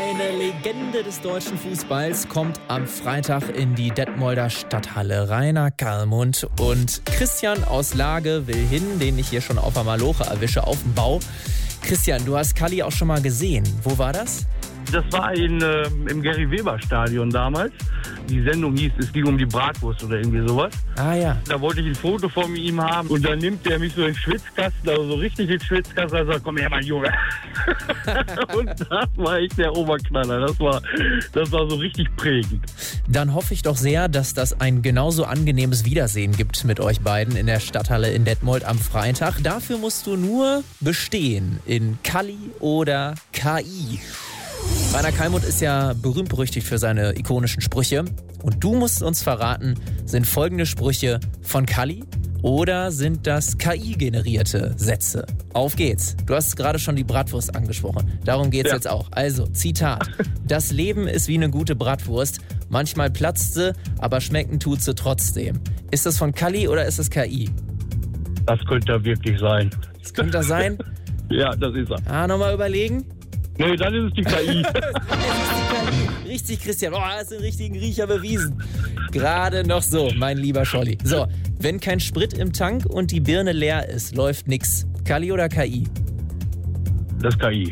Eine Legende des deutschen Fußballs kommt am Freitag in die Detmolder Stadthalle. Rainer Kallmund und Christian aus Lage will hin, den ich hier schon auf der Maloche erwische, auf dem Bau. Christian, du hast Kalli auch schon mal gesehen. Wo war das? Das war im Gary-Weber-Stadion damals. Die Sendung hieß, es ging um die Bratwurst oder irgendwie sowas. Ah ja. Da wollte ich ein Foto von ihm haben und dann nimmt er mich so in den Schwitzkasten, also so richtig in den Schwitzkasten und sagt, komm her, mein Junge. Und das war echt der Oberknaller. Das war so richtig prägend. Dann hoffe ich doch sehr, dass das ein genauso angenehmes Wiedersehen gibt mit euch beiden in der Stadthalle in Detmold am Freitag. Dafür musst du nur bestehen in Kalli oder KI. Rainer Kallmund ist ja berühmt-berüchtigt für seine ikonischen Sprüche. Und du musst uns verraten, sind folgende Sprüche von Kalli oder sind das KI-generierte Sätze? Auf geht's. Du hast gerade schon die Bratwurst angesprochen. Darum geht's jetzt auch. Also, Zitat. Das Leben ist wie eine gute Bratwurst. Manchmal platzt sie, aber schmecken tut sie trotzdem. Ist das von Kalli oder ist das KI? Das könnte er wirklich sein. Das könnte das sein? Ja, das ist er. Nochmal überlegen. Nee, dann ist es die KI. Richtig, Christian. Oh, hast den richtigen Riecher bewiesen. Gerade noch so, mein lieber Scholli. So, wenn kein Sprit im Tank und die Birne leer ist, läuft nix. Kalli oder KI? Das KI.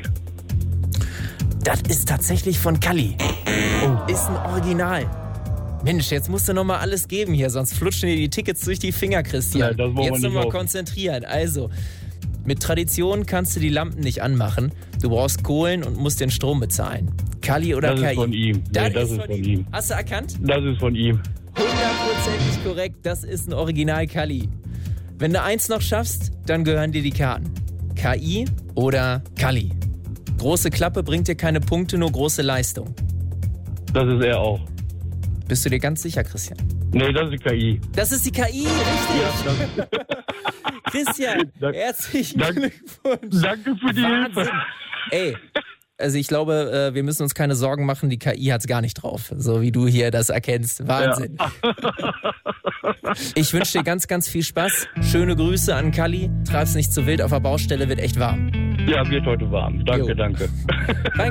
Das ist tatsächlich von Kalli. Ist ein Original. Mensch, jetzt musst du noch mal alles geben hier, sonst flutschen dir die Tickets durch die Finger, Christian. Ja, das wollen wir jetzt nicht noch mal hoffen. konzentrieren. Also, mit Tradition kannst du die Lampen nicht anmachen. Du brauchst Kohlen und musst den Strom bezahlen. Kalli oder Das KI? ist von ihm. Nee, das ist von ihm. Hast du erkannt? Das ist von ihm. 100% korrekt, das ist ein Original Kalli. Wenn du eins noch schaffst, dann gehören dir die Karten. KI oder Kalli? Große Klappe bringt dir keine Punkte, nur große Leistung. Das ist er auch. Bist du dir ganz sicher, Christian? Nee, das ist die KI. Das ist die KI, richtig. Ja, Christian, herzlichen Glückwunsch. Danke für die Wahnsinn. Hilfe. Ey, also ich glaube, wir müssen uns keine Sorgen machen, die KI hat's gar nicht drauf, so wie du hier das erkennst. Wahnsinn. Ja. Ich wünsche dir ganz, ganz viel Spaß. Schöne Grüße an Kalli. Treib's nicht zu wild auf der Baustelle, wird echt warm. Ja, wird heute warm. Danke, Jo. danke.